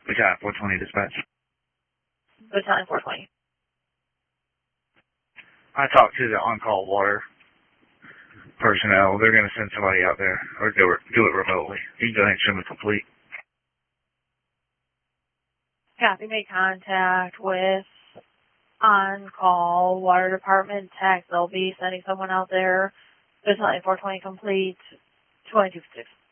Battalion 420 dispatch. Battalion 420. I talked to the on-call water personnel. They're going to send somebody out there or do it remotely. You can go ahead and show me complete. Copy. Make contact with on-call water department tech. They'll be sending someone out there. Battalion 420 complete. 2256.